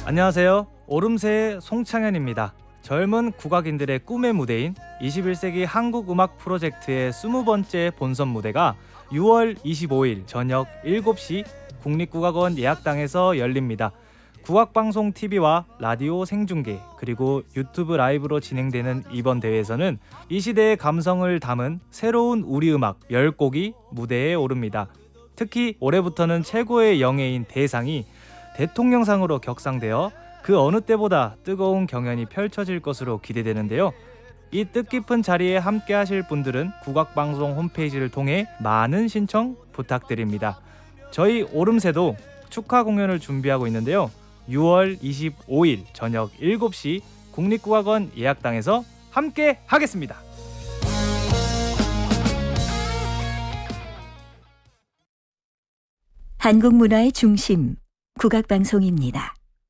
안녕하세요. 오름세의 송창현입니다. 젊은 국악인들의 꿈의 무대인 21세기 한국음악 프로젝트의 20번째 본선 무대가 6월 25일 저녁 7시 국립국악원 예약당에서 열립니다. 국악방송 TV와 라디오 생중계 그리고 유튜브 라이브로 진행되는 이번 대회에서는 이 시대의 감성을 담은 새로운 우리 음악 10곡이 무대에 오릅니다. 특히 올해부터는 최고의 영예인 대상이 대통령상으로 격상되어 그 어느 때보다 뜨거운 경연이 펼쳐질 것으로 기대되는데요. 이 뜻깊은 자리에 함께 하실 분들은 국악방송 홈페이지를 통해 많은 신청 부탁드립니다. 저희 오름세도 축하 공연을 준비하고 있는데요. 6월 25일 저녁 7시 국립국악원 예약당에서 함께 하겠습니다. 한국 문화의 중심, 국악방송입니다.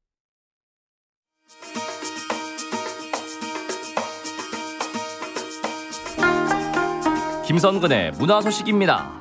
김선근의 문화 소식입니다.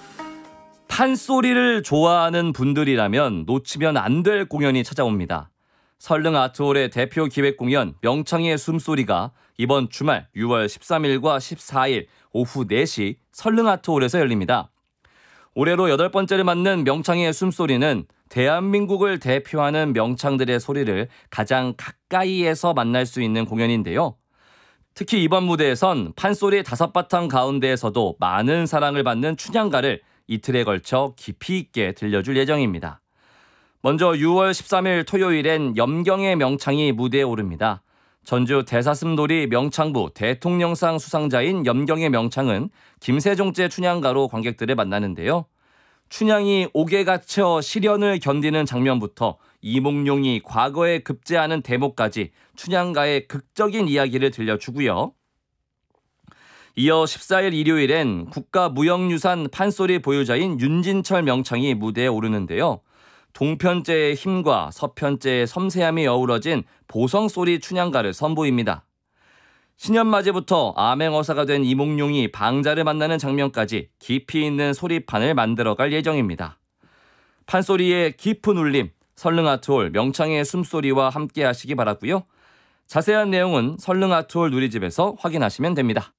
판소리를 좋아하는 분들이라면 놓치면 안 될 공연이 찾아옵니다. 설릉 아트홀의 대표 기획 공연 명창의 숨소리가 이번 주말 6월 13일과 14일 오후 4시 설릉 아트홀에서 열립니다. 올해로 8번째를 맞는 명창의 숨소리는 대한민국을 대표하는 명창들의 소리를 가장 가까이에서 만날 수 있는 공연인데요. 특히 이번 무대에선 판소리 5바탕 가운데에서도 많은 사랑을 받는 춘향가를 이틀에 걸쳐 깊이 있게 들려줄 예정입니다. 먼저 6월 13일 토요일엔 염경의 명창이 무대에 오릅니다. 전주 대사슴놀이 명창부 대통령상 수상자인 염경의 명창은 김세종제 춘향가로 관객들을 만나는데요. 춘향이 옥에 갇혀 시련을 견디는 장면부터 이몽룡이 과거에 급제하는 대목까지 춘향가의 극적인 이야기를 들려주고요. 이어 14일 일요일엔 국가무형유산 판소리 보유자인 윤진철 명창이 무대에 오르는데요. 동편제의 힘과 서편제의 섬세함이 어우러진 보성소리 춘향가를 선보입니다. 신년맞이부터 암행어사가 된 이몽룡이 방자를 만나는 장면까지 깊이 있는 소리판을 만들어갈 예정입니다. 판소리의 깊은 울림, 설릉아트홀 명창의 숨소리와 함께 하시기 바라고요. 자세한 내용은 설릉아트홀 누리집에서 확인하시면 됩니다.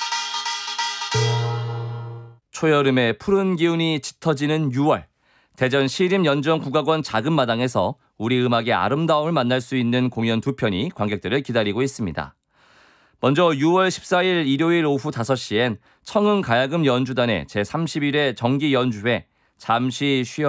초여름의 푸른 기운이 짙어지는 6월, 대전 시립연정국악원 작은 마당에서 우리 음악의 아름다움을 만날 수 있는 공연 2편이 관객들을 기다리고 있습니다. 먼저 6월 14일 일요일 오후 5시엔 청흥가야금 연주단의 제31회 정기 연주회 잠시 쉬어